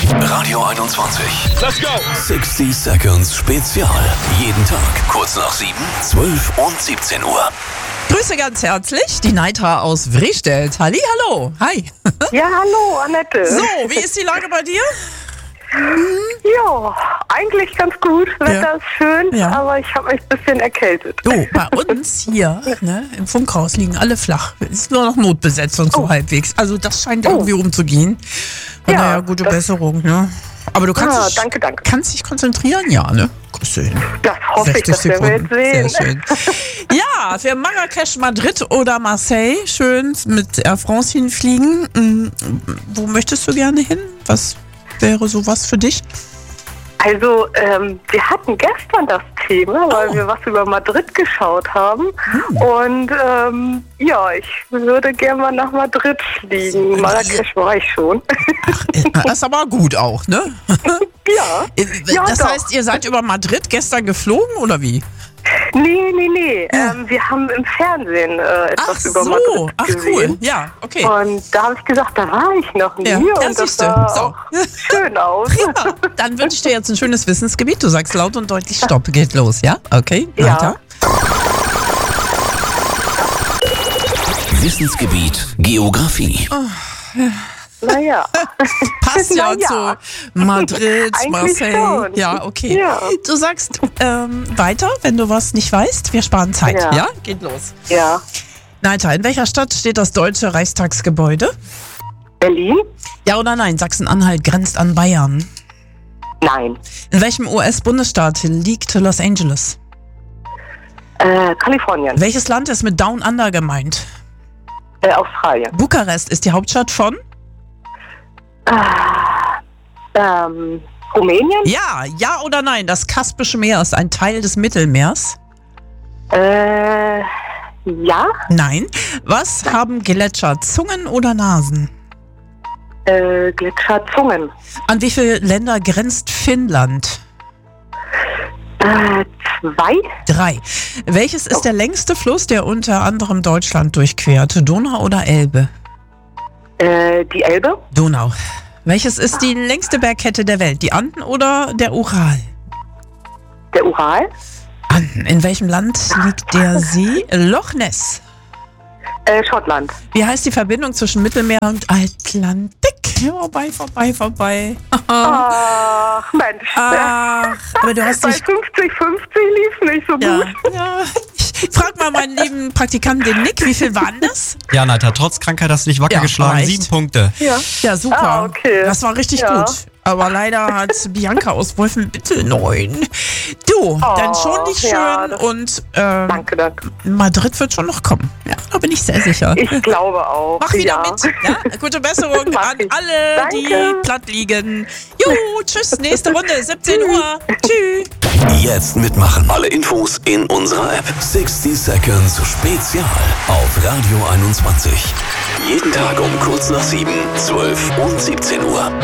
Radio 21. Let's go! 60 Seconds Spezial. Jeden Tag kurz nach 7, 12 und 17 Uhr. Grüße ganz herzlich, die Neitra aus Wrestedt. Hallo. Hi. Ja, hallo, Annette. So, wie ist die Lage bei dir? Ja, eigentlich ganz gut. Wetter ist schön, Ja. aber ich habe mich ein bisschen erkältet. Du, bei uns hier im Funkhaus liegen alle flach. Ist nur noch Notbesetzung so halbwegs. Also das scheint irgendwie umzugehen. Von Ja, daher gute das- Besserung, ne? Aber du kannst, danke. kannst dich konzentrieren, ja, ne? Kriegst du hin. Das hoffe ich, 60 dass wir jetzt sehen. Sehr schön. Ja, für Marrakesch, Madrid oder Marseille schön mit Air France hinfliegen. Wo möchtest du gerne hin? Was wäre sowas für dich? Also, wir hatten gestern das Thema, weil wir was über Madrid geschaut haben. Und ja, ich würde gerne mal nach Madrid fliegen. Marrakesch war ich schon. Das ist aber gut auch, ne? Ja. Ja, Das doch. heißt, ihr seid über Madrid gestern geflogen oder wie? Nee. Wir haben im Fernsehen etwas über Madrid Ach gesehen. cool. Ja, okay. Und da habe ich gesagt, da war ich noch nie. Ja, und ja, das siehste. sah So. auch schön aus. Ja, dann wünsche ich dir jetzt ein schönes Wissensgebiet. Du sagst laut und deutlich Stopp. Geht los, ja? Okay, Ja. weiter. Wissensgebiet Geografie. Naja. Passt ja Na zu Madrid, Eigentlich Marseille. schon. Ja, okay. Ja. Du sagst weiter, wenn du was nicht weißt. Wir sparen Zeit. Ja, Ja. geht los. Ja. Neita, in welcher Stadt steht das deutsche Reichstagsgebäude? Berlin? Ja oder nein? Sachsen-Anhalt grenzt an Bayern. Nein. In welchem US-Bundesstaat liegt Los Angeles? Kalifornien? Welches Land ist mit Down Under gemeint? Australien? Bukarest ist die Hauptstadt von? Rumänien? Ja oder nein? Das Kaspische Meer ist ein Teil des Mittelmeers? Ja. Nein. Was haben Gletscher? Zungen oder Nasen? Gletscherzungen? An wie viele Länder grenzt Finnland? 2? 3. Welches ist der längste Fluss, der unter anderem Deutschland durchquert? Donau oder Elbe? Die Elbe? Donau. Welches ist die längste Bergkette der Welt? Die Anden oder der Ural? Der Ural? Anden. In welchem Land liegt der See Loch Ness? Schottland? Wie heißt die Verbindung zwischen Mittelmeer und Atlantik? Vorbei. Ach, Mensch. Aber du hast Bei dich... 50-50 lief nicht so Ja, gut. ja. Ich frag mal meinen lieben Praktikanten, den Nick, wie viel waren das? Ja, Neita, trotz Krankheit hast du dich wacker Ja, geschlagen. reicht. 7 Punkte. Ja, super. Ah, okay. Das war richtig Ja. gut. Aber leider hat Bianca aus Wolfenbüttel 9. Du, dann schon dich schön ja, das- und Danke. Madrid wird schon noch kommen. Ja, da bin ich sehr sicher. Ich glaube auch. Mach wieder ja. mit. Ja? Gute Besserung Mach an ich. alle, Danke. die platt liegen. Jo, tschüss, nächste Runde, 17 Uhr. Tschüss. Jetzt mitmachen. Alle Infos in unserer App. 60 Seconds Spezial auf Radio 21. Jeden Tag um kurz nach 7, 12 und 17 Uhr.